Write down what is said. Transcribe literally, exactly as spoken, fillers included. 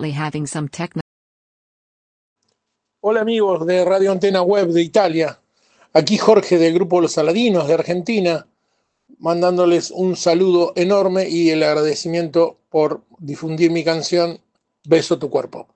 currently having some technical. Hola amigos de Radio Antena Web de Italia, aquí Jorge del Grupo Los Aladinos de Argentina, mandándoles un saludo enorme y el agradecimiento por difundir mi canción Beso tu cuerpo.